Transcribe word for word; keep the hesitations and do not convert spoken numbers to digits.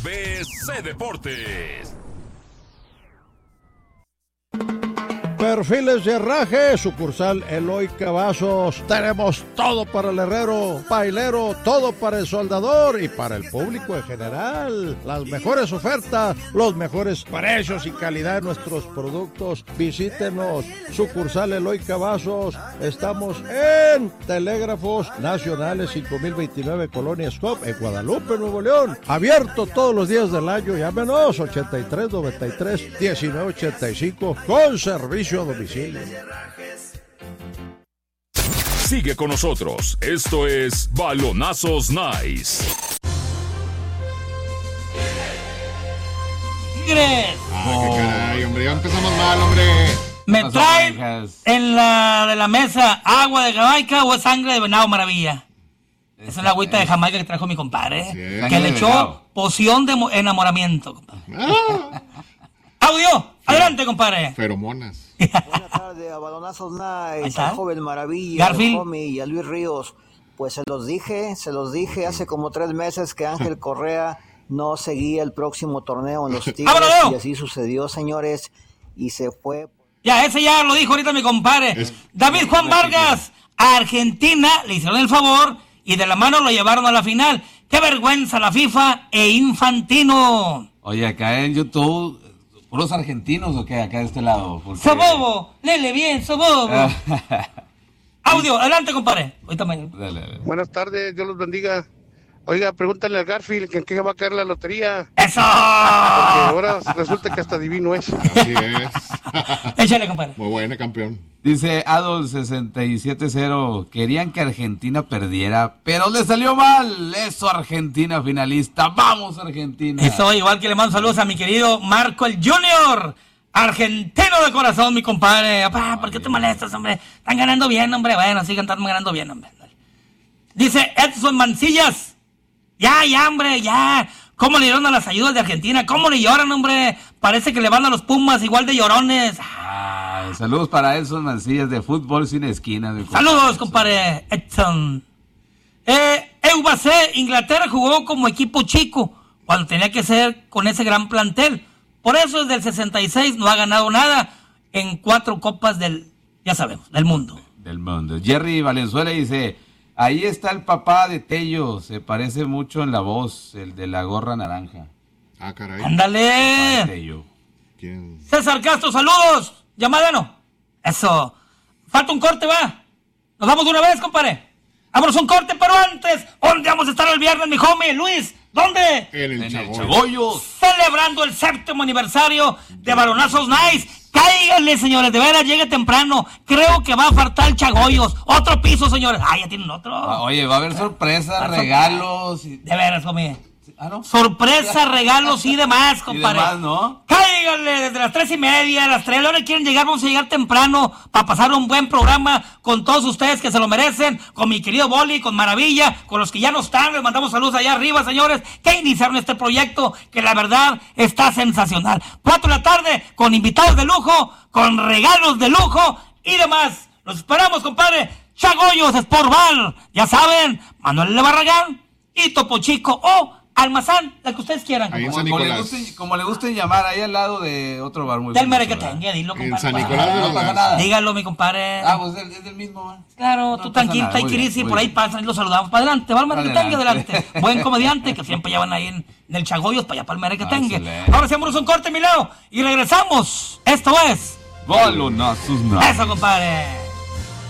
B C Deportes. Perfiles de herraje, sucursal Eloy Cavazos. Tenemos todo para el herrero, pailero, todo para el soldador y para el público en general. Las mejores ofertas, los mejores precios y calidad de nuestros productos. Visítenos, sucursal Eloy Cavazos. Estamos en Telégrafos Nacionales cinco mil veintinueve, Colonia Stop, en Guadalupe, Nuevo León. Abierto todos los días del año. Llámenos ochenta y tres noventa y tres diecinueve ochenta y cinco con servicio a domicilio. Sigue con nosotros. Esto es Balonazos Nice. ¡Tigres! Ah, qué caray, hombre, ya empezamos mal, hombre. ¿Me traen en la de la mesa agua de Jamaica o es sangre de venado maravilla? Esa es la agüita de Jamaica que trajo mi compadre, ¿eh? Que le echó poción de enamoramiento, compadre. Ah. ¡Audio! Adelante, compadre. Feromonas. Buenas tardes a Balonazos Night, al joven Maravilla, al Homie y a Luis Ríos. Pues se los dije, se los dije hace como tres meses que Ángel Correa no seguía el próximo torneo en los Tigres. Y así sucedió, señores, y se fue. Ya, ese ya lo dijo ahorita mi compadre. Es... David Juan Vargas, a Argentina le hicieron el favor y de la mano lo llevaron a la final. ¡Qué vergüenza la FIFA e Infantino! Oye, acá en YouTube... ¿Puros argentinos o qué? Acá de este lado. Porque... ¡Sobobo! ¡Lele bien, sobobo! Audio, adelante, compadre. Ahorita me... dale, dale. Buenas tardes, Dios los bendiga. Oiga, pregúntale a Garfield que en qué va a caer la lotería. ¡Eso! Porque ahora resulta que hasta divino es. Así es. Échale, compadre. Muy buena, campeón. Dice Adol sesenta y siete cero, querían que Argentina perdiera, pero le salió mal. Eso, Argentina finalista. ¡Vamos, Argentina! Eso, igual que le mando saludos a mi querido Marco el Junior. Argentino de corazón, mi compadre. Papá, ¿por qué te molestas, hombre? Están ganando bien, hombre. Bueno, sigan están ganando bien, hombre. Dice Edson Mancillas. Ya, ya, hombre, ya. ¿Cómo le dieron a las ayudas de Argentina? ¿Cómo le lloran, hombre? Parece que le van a los Pumas igual de llorones. Ah, saludos para Edson Mancillas de Fútbol Sin Esquina. Saludos, compadre Edson. Eh, Eubacé, Inglaterra jugó como equipo chico cuando tenía que ser con ese gran plantel. Por eso desde el sesenta y seis no ha ganado nada en cuatro copas del, ya sabemos, del mundo. Del mundo. Jerry Valenzuela dice... Ahí está el papá de Tello, se parece mucho en la voz, el de la gorra naranja. Ah, caray. ¡Ándale! Tello. ¿Quién? César Castro, saludos. Llamada no. Eso. Falta un corte, va. Nos vamos de una vez, compadre. Vámonos un corte, pero antes, ¿dónde vamos a estar el viernes, mi homie? Luis, ¿dónde? En el, en Chagoyos. el Chagoyos. Celebrando el séptimo aniversario de Balonazos Nice. Cáiganle, señores, de veras, llegue temprano. Creo que va a faltar el Chagoyos. Otro piso, señores. Ah, ya tienen otro. Ah, oye, va a haber sorpresas, regalos. Y... De veras, homie. ¿Ah, no? Sorpresa, regalos y demás, compadre. Y demás, ¿no? Cáiganle desde las tres y media, a las tres. Ahora quieren llegar, vamos a llegar temprano para pasar un buen programa con todos ustedes que se lo merecen. Con mi querido Boli, con Maravilla, con los que ya no están. Les mandamos saludos allá arriba, señores, que iniciaron este proyecto que la verdad está sensacional. Cuatro de la tarde, con invitados de lujo, con regalos de lujo y demás. Los esperamos, compadre. Chagoyos, Sport Bar. Ya saben, Manuel de Barragán y Topo Chico o Almazán, la que ustedes quieran. Ahí en Como, San como, le Nicolás. gusten, como le gusten llamar, ahí al lado de otro bar muy Del famoso, Merequetengue, dilo, compadre. En San Nicolás de no los pasa Garza. nada. Dígalo, mi compadre. Ah, pues es, es del mismo, ¿eh? Claro, No tú pasa tranquilo, nada, está muy crisis, bien, por ahí muy pasan y los saludamos. Para adelante, va el Merequetengue, Adelante. adelante. Buen comediante que siempre llevan ahí en, en el Chagoyos para allá para el Merequetengue. Excelente. Ahora hacemos un corte, mi lado, y regresamos. Esto es Balonazos Nice. Eso, compadre.